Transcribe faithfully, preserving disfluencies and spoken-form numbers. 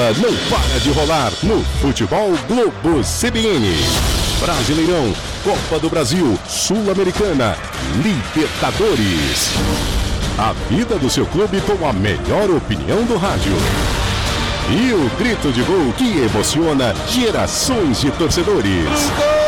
bola não para de rolar no Futebol Globo C B N. Brasileirão, Copa do Brasil, Sul-Americana, Libertadores. A vida do seu clube com a melhor opinião do rádio. E o grito de gol que emociona gerações de torcedores.